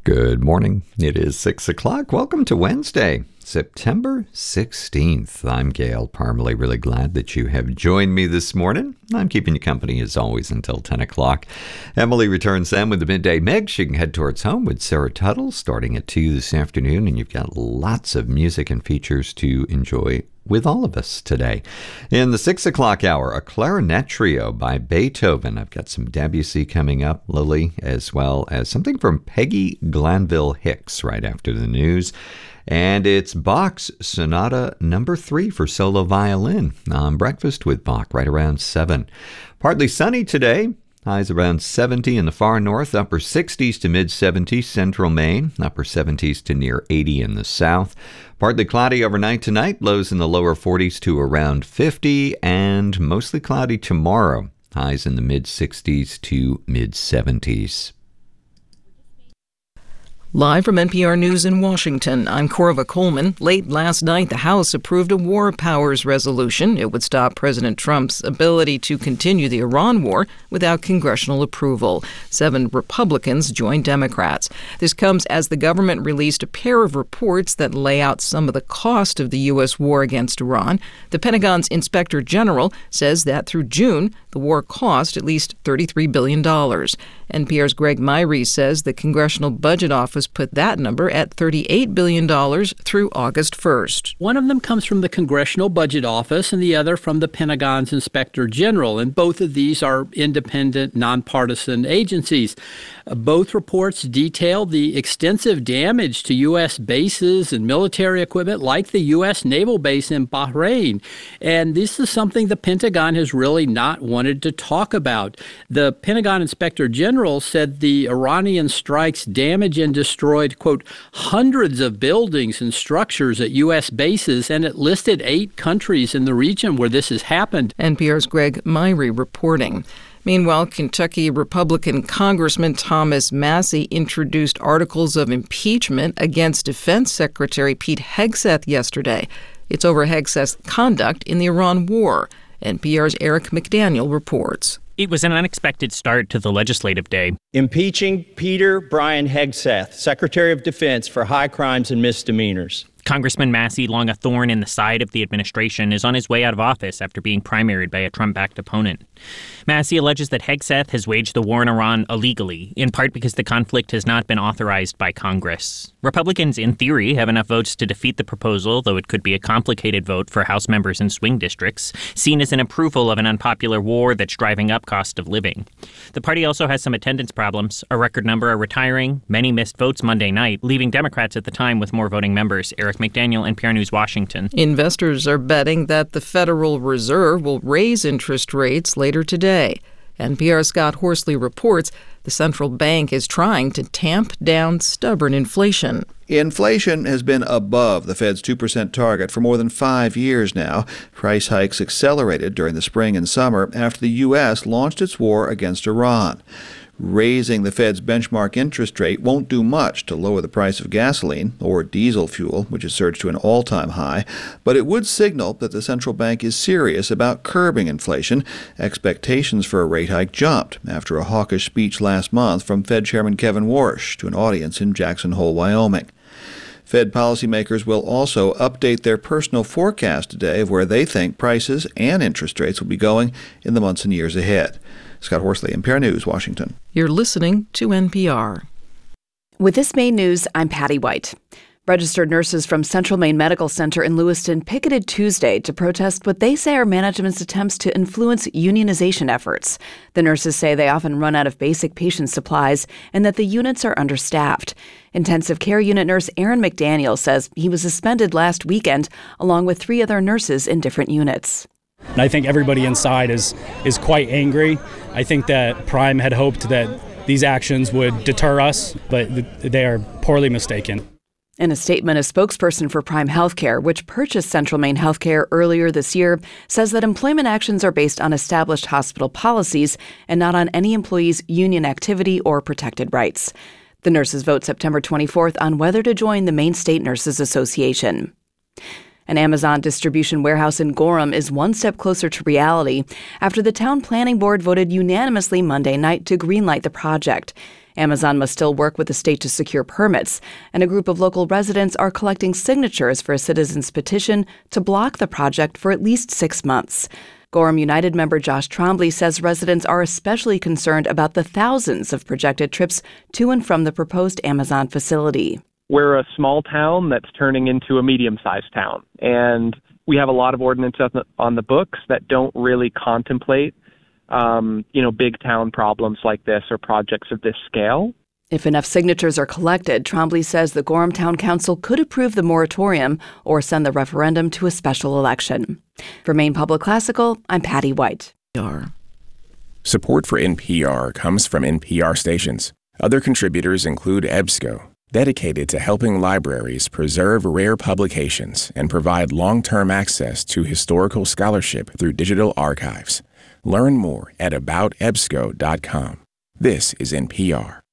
Good morning. It is 6 o'clock. Welcome to Wednesday, September 16th. I'm Gail Parmalee. Really glad that you have joined me this morning. I'm keeping you company as always until 10 o'clock. Emily returns then with the midday mix. She can head towards home with Sarah Tuttle starting at 2 this afternoon. And you've got lots of music and features to enjoy with all of us today. In the 6 o'clock hour, a clarinet trio by Beethoven. I've got some Debussy coming up, Lily, as well as something from Peggy Glanville Hicks right after the news. And it's Bach's Sonata Number 3 for solo violin on Breakfast with Bach right around 7. Partly sunny today. Highs around 70 in the far north, upper 60s to mid-70s central Maine, upper 70s to near 80 in the south. Partly cloudy overnight tonight, lows in the lower 40s to around 50, and mostly cloudy tomorrow, highs in the mid-60s to mid-70s. Live from NPR News in Washington, I'm Corva Coleman. Late last night, the House approved a war powers resolution. It would stop President Trump's ability to continue the Iran war without congressional approval. 7 Republicans joined Democrats. This comes as the government released a pair of reports that lay out some of the cost of the U.S. war against Iran. The Pentagon's Inspector General says that through June, the war cost at least $33 billion. NPR's Greg Myrie says the Congressional Budget Office put that number at $38 billion through August 1st. One of them comes from the Congressional Budget Office and the other from the Pentagon's Inspector General, and both of these are independent, nonpartisan agencies. Both reports detail the extensive damage to U.S. bases and military equipment like the U.S. naval base in Bahrain. And this is something the Pentagon has really not wanted to talk about. The Pentagon Inspector General said the Iranian strikes damaged and destroyed, quote, hundreds of buildings and structures at U.S. bases, and it listed 8 countries in the region where this has happened. NPR's Greg Myrie reporting. Meanwhile, Kentucky Republican Congressman Thomas Massie introduced articles of impeachment against Defense Secretary Pete Hegseth yesterday. It's over Hegseth's conduct in the Iran war. NPR's Eric McDaniel reports. It was an unexpected start to the legislative day. Impeaching Peter Brian Hegseth, Secretary of Defense, for high crimes and misdemeanors. Congressman Massie, long a thorn in the side of the administration, is on his way out of office after being primaried by a Trump-backed opponent. Massie alleges that Hegseth has waged the war in Iran illegally, in part because the conflict has not been authorized by Congress. Republicans, in theory, have enough votes to defeat the proposal, though it could be a complicated vote for House members in swing districts, seen as an approval of an unpopular war that's driving up cost of living. The party also has some attendance problems. A record number are retiring. Many missed votes Monday night, leaving Democrats at the time with more voting members. Eric McDaniel, NPR News, Washington. Investors are betting that the Federal Reserve will raise interest rates later today. NPR's Scott Horsley reports the central bank is trying to tamp down stubborn inflation. Inflation has been above the Fed's 2% target for more than 5 years now. Price hikes accelerated during the spring and summer after the U.S. launched its war against Iran. Raising the Fed's benchmark interest rate won't do much to lower the price of gasoline or diesel fuel, which has surged to an all-time high, but it would signal that the central bank is serious about curbing inflation. Expectations for a rate hike jumped after a hawkish speech last month from Fed Chairman Kevin Warsh to an audience in Jackson Hole, Wyoming. Fed policymakers will also update their personal forecast today of where they think prices and interest rates will be going in the months and years ahead. Scott Horsley, NPR News, Washington. You're listening to NPR. With this Maine news, I'm Patty White. Registered nurses from Central Maine Medical Center in Lewiston picketed Tuesday to protest what they say are management's attempts to influence unionization efforts. The nurses say they often run out of basic patient supplies and that the units are understaffed. Intensive care unit nurse Aaron McDaniel says he was suspended last weekend along with 3 other nurses in different units. And I think everybody inside is quite angry. I think that Prime had hoped that these actions would deter us, but they are poorly mistaken. In a statement, a spokesperson for Prime Healthcare, which purchased Central Maine Healthcare earlier this year, says that employment actions are based on established hospital policies and not on any employee's union activity or protected rights. The nurses vote September 24th on whether to join the Maine State Nurses Association. An Amazon distribution warehouse in Gorham is one step closer to reality after the town planning board voted unanimously Monday night to greenlight the project. Amazon must still work with the state to secure permits, and a group of local residents are collecting signatures for a citizen's petition to block the project for at least 6 months. Gorham United member Josh Trombley says residents are especially concerned about the thousands of projected trips to and from the proposed Amazon facility. We're a small town that's turning into a medium-sized town, and we have a lot of ordinances on the books that don't really contemplate, big town problems like this or projects of this scale. If enough signatures are collected, Trombley says the Gorham Town Council could approve the moratorium or send the referendum to a special election. For Maine Public Classical, I'm Patty White. Support for NPR comes from NPR stations. Other contributors include EBSCO, dedicated to helping libraries preserve rare publications and provide long-term access to historical scholarship through digital archives. Learn more at aboutebsco.com. This is NPR.